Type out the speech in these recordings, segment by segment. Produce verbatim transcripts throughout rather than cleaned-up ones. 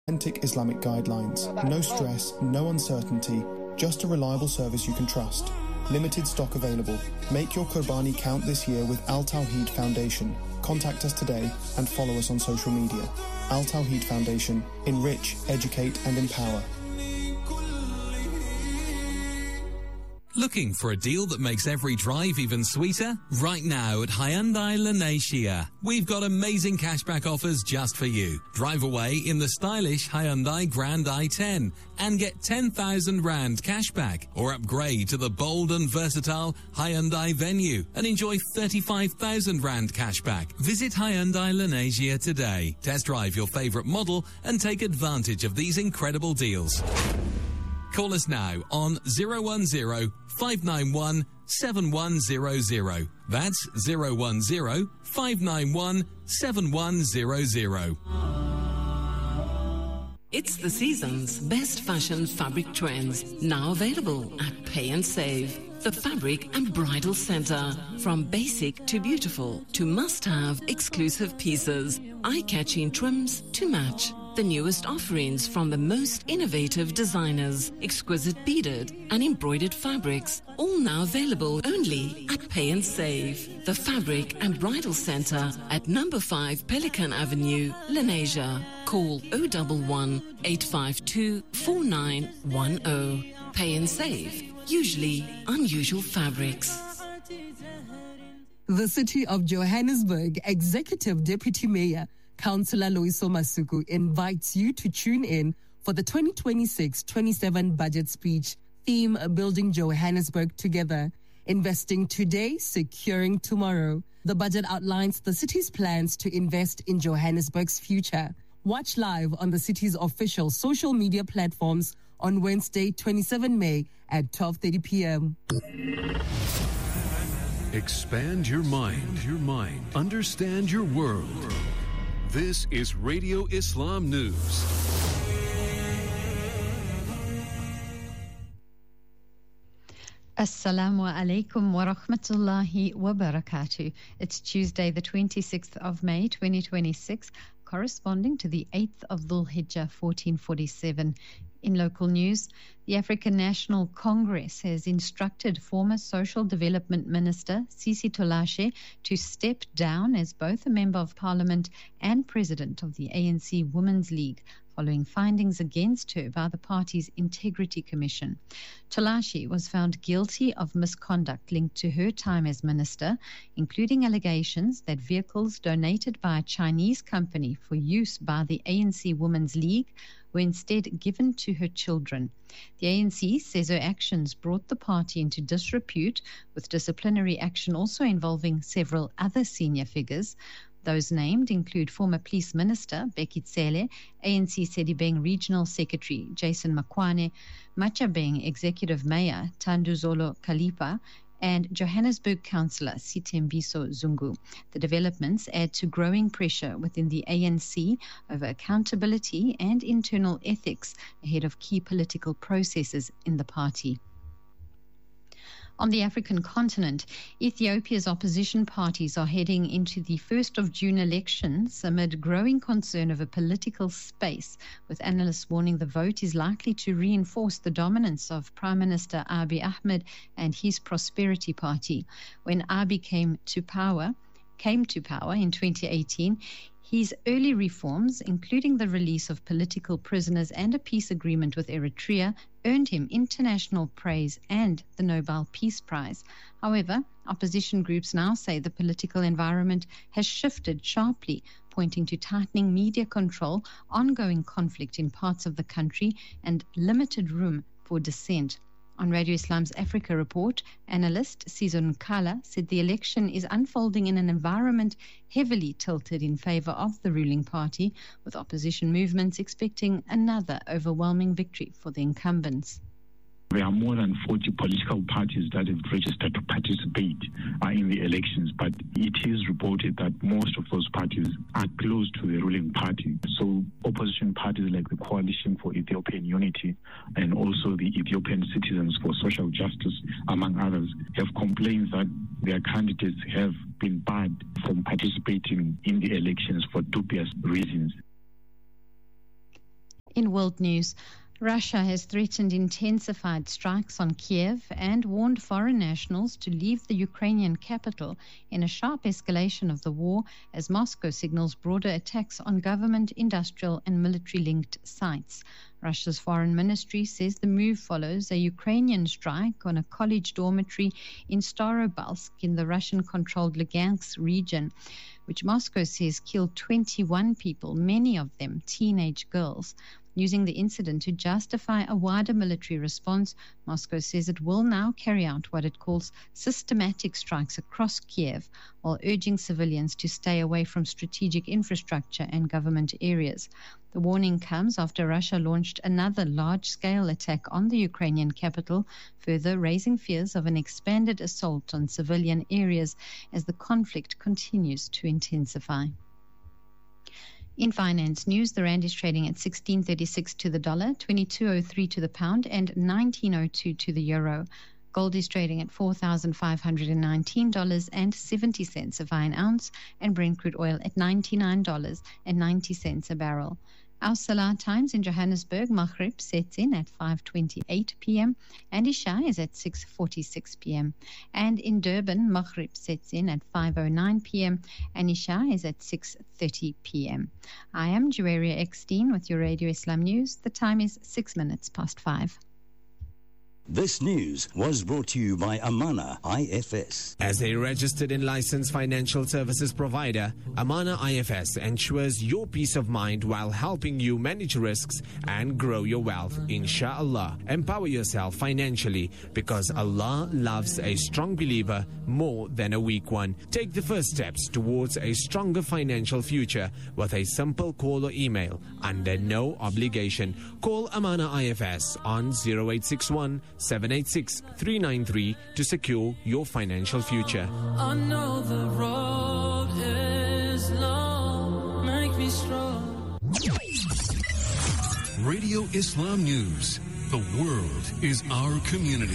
Authentic Islamic guidelines. No stress, no uncertainty, just a reliable service you can trust. Limited stock available. Make your Qurbani count this year with Al Tawheed Foundation. Contact us today and follow us on social media. Al Tawheed Foundation. Enrich, educate and empower. Looking for a deal that makes every drive even sweeter? Right now at Hyundai Lanesia, we've got amazing cashback offers just for you. Drive away in the stylish Hyundai Grand i ten and get ten thousand rand cashback, or upgrade to the bold and versatile Hyundai Venue and enjoy thirty-five thousand rand cashback. Visit Hyundai Lanesia today. Test drive your favorite model and take advantage of these incredible deals. Call us now on zero one zero, five nine one, seven one zero zero. That's zero one zero, five nine one, seven one zero zero. It's the season's best fashion fabric trends, now available at Pay and Save. The Fabric and Bridal Center. From basic to beautiful to must-have exclusive pieces, eye-catching trims to match. The newest offerings from the most innovative designers, exquisite beaded and embroidered fabrics, all now available only at Pay and Save. The Fabric and Bridal Center at number five Pelican Avenue, Lenasia. Call zero one one, eight five two, four nine one zero. Pay and Save. Usually unusual fabrics. The City of Johannesburg Executive Deputy Mayor Councillor Loyiso Masuku invites you to tune in for the twenty twenty-six twenty-seven budget speech, theme Building Johannesburg Together, Investing Today, Securing Tomorrow. The budget outlines the city's plans to invest in Johannesburg's future. Watch live on the city's official social media platforms on Wednesday, twenty-seventh of May at twelve thirty p.m. Expand your mind, your mind. Understand your world. This is Radio Islam News. Assalamu alaikum wa rahmatullahi wa barakatuh. It's Tuesday, the twenty-sixth of May, twenty twenty-six, corresponding to the eighth of Dhul Hijjah, fourteen forty-seven. In local news, the African National Congress has instructed former Social Development Minister Sisi Tolashe to step down as both a Member of Parliament and President of the A N C Women's League, following findings against her by the party's Integrity Commission. Tolashe was found guilty of misconduct linked to her time as minister, including allegations that vehicles donated by a Chinese company for use by the A N C Women's League were instead given to her children. The A N C says her actions brought the party into disrepute, with disciplinary action also involving several other senior figures. Those named include former Police Minister Bheki Cele, A N C Sedibeng Regional Secretary Jason Makwane, Machabeng Executive Mayor Tanduzolo Kalipa, and Johannesburg Councillor Sitembiso Zungu. The developments add to growing pressure within the A N C over accountability and internal ethics ahead of key political processes in the party. On the African continent, Ethiopia's opposition parties are heading into the first of June elections amid growing concern over political space, with analysts warning the vote is likely to reinforce the dominance of Prime Minister Abiy Ahmed and his Prosperity Party. When Abiy came to power, came to power in twenty eighteen, his early reforms, including the release of political prisoners and a peace agreement with Eritrea, earned him international praise and the Nobel Peace Prize. However, opposition groups now say the political environment has shifted sharply, pointing to tightening media control, ongoing conflict in parts of the country, and limited room for dissent. On Radio Islam's Africa Report, analyst Sizon Kala said the election is unfolding in an environment heavily tilted in favor of the ruling party, with opposition movements expecting another overwhelming victory for the incumbents. There are more than forty political parties that have registered to participate uh, in the elections, but it is reported that most of those parties are close to the ruling party. So opposition parties like the Coalition for Ethiopian Unity and also the Ethiopian Citizens for Social Justice, among others, have complained that their candidates have been barred from participating in the elections for dubious reasons. In world news, Russia has threatened intensified strikes on Kiev and warned foreign nationals to leave the Ukrainian capital in a sharp escalation of the war as Moscow signals broader attacks on government, industrial and military-linked sites. Russia's foreign ministry says the move follows a Ukrainian strike on a college dormitory in Starobalsk in the Russian-controlled Lugansk region, which Moscow says killed twenty-one people, many of them teenage girls. Using the incident to justify a wider military response, Moscow says it will now carry out what it calls systematic strikes across Kiev, while urging civilians to stay away from strategic infrastructure and government areas. The warning comes after Russia launched another large-scale attack on the Ukrainian capital, further raising fears of an expanded assault on civilian areas as the conflict continues to intensify. In finance news, the rand is trading at sixteen thirty-six to the dollar, twenty-two oh three to the pound, and nineteen oh two to the euro. Gold is trading at four thousand five hundred nineteen dollars and seventy cents a fine ounce, and Brent crude oil at ninety-nine dollars and ninety cents a barrel. Our Salah times in Johannesburg, Maghrib sets in at five twenty-eight p.m. and Isha is at six forty-six p.m. And in Durban, Maghrib sets in at five oh nine p.m. and Isha is at six thirty p.m. I am Juwaria Eckstein with your Radio Islam News. The time is six minutes past five. This news was brought to you by Amana I F S. As a registered and licensed financial services provider, Amana I F S ensures your peace of mind while helping you manage risks and grow your wealth, inshallah. Empower yourself financially because Allah loves a strong believer more than a weak one. Take the first steps towards a stronger financial future with a simple call or email under no obligation. Call Amana I F S on zero eight six one, seven eight six, three nine three to secure your financial future. I know the road is long, make me strong. Radio Islam News. The world is our community.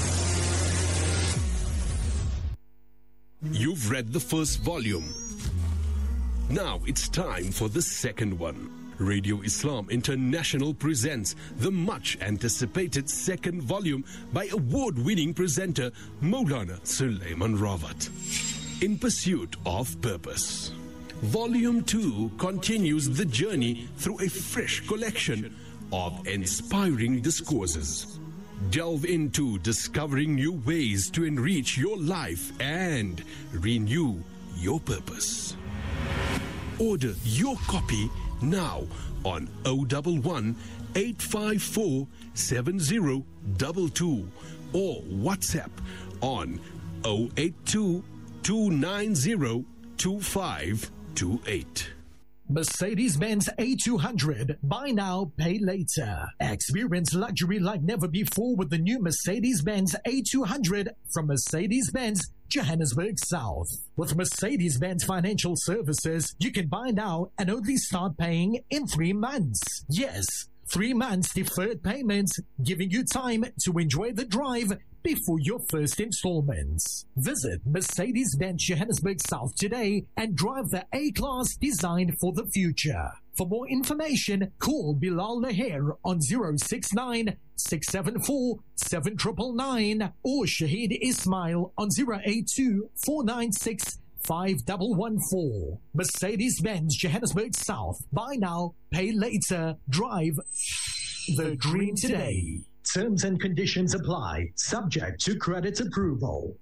You've read the first volume. Now it's time for the second one. Radio Islam International presents the much-anticipated second volume by award-winning presenter Maulana Sulaiman Rawat, In Pursuit of Purpose. Volume two continues the journey through a fresh collection of inspiring discourses. Delve into discovering new ways to enrich your life and renew your purpose. Order your copy now on oh one one, eight five four, seven oh two two or WhatsApp on oh eight two, two nine oh, two five two eight. Mercedes-Benz A two hundred. Buy now, pay later. Experience luxury like never before with the new Mercedes-Benz A two hundred from Mercedes-Benz Johannesburg South. With Mercedes-Benz Financial Services, you can buy now and only start paying in three months. Yes, three months deferred payments, giving you time to enjoy the drive before your first installments. Visit Mercedes-Benz Johannesburg South today and drive the A-Class designed for the future. For more information, call Bilal Laher on zero six nine, six seven four, seven nine nine nine or Shahid Ismail on zero eight two, four nine six, five one one four. Mercedes-Benz Johannesburg South. Buy now, pay later. Drive the dream today. Terms and conditions apply, subject to credit approval.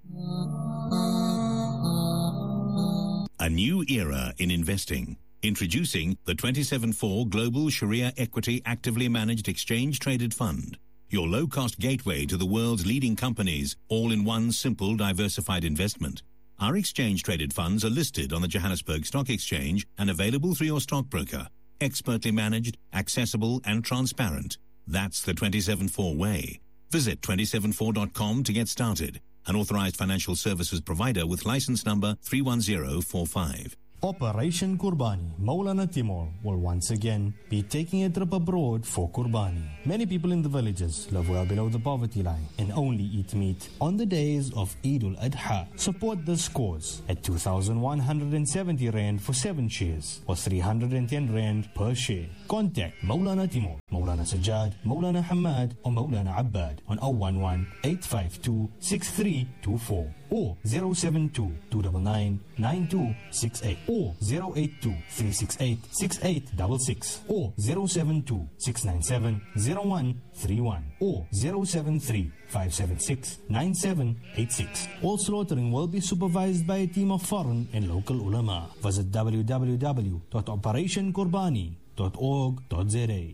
A new era in investing. Introducing the twenty-seven four Global Sharia Equity Actively Managed Exchange Traded Fund. Your low-cost gateway to the world's leading companies, all in one simple diversified investment. Our exchange-traded funds are listed on the Johannesburg Stock Exchange and available through your stockbroker. Expertly managed, accessible and transparent. That's the twenty-seven four way. Visit twenty-seven four dot com to get started. An authorized financial services provider with license number three one zero four five. Operation Kurbani, Maulana Timur will once again be taking a trip abroad for Kurbani. Many people in the villages live well below the poverty line and only eat meat on the days of Eid al-Adha. Support this cause at two thousand one hundred seventy rand for seven shares or three hundred ten rand per share. Contact Maulana Timur Maulana Sajjad, Maulana Hamad, or Maulana Abbad on zero one one, eight five two, six three two four or zero seven two, two nine nine, nine two six eight or zero eight two, three six eight, six eight six six or zero seven two, six nine seven, zero one three one or zero seven three, five seven six, nine seven eight six. All slaughtering will be supervised by a team of foreign and local ulama. Visit w w w dot operation kurbani dot org dot z a.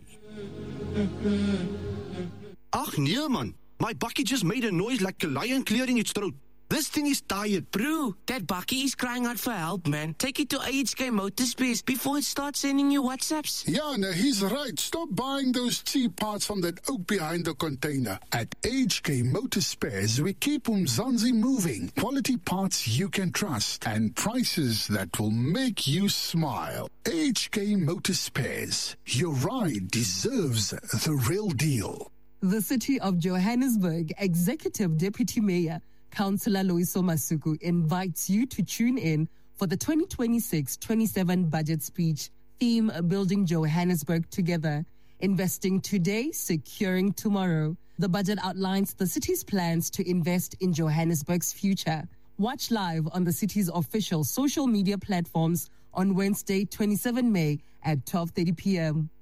Ach nee man, my bakkie just made a noise like a lion clearing its throat. This thing is tired. Bro, that bakkie is crying out for help, man. Take it to A H K Motorspace before it starts sending you WhatsApps. Yeah, no, he's right. Stop buying those cheap parts from that oak behind the container. At A H K Motorspares, we keep Umzansi moving. Quality parts you can trust and prices that will make you smile. A H K Motorspares. Your ride deserves the real deal. The City of Johannesburg Executive Deputy Mayor Councillor Loyiso Masuku invites you to tune in for the twenty twenty-six twenty-seven budget speech, theme Building Johannesburg Together, Investing Today, Securing Tomorrow. The budget outlines the city's plans to invest in Johannesburg's future. Watch live on the city's official social media platforms on Wednesday, twenty-seventh of May at twelve thirty p.m.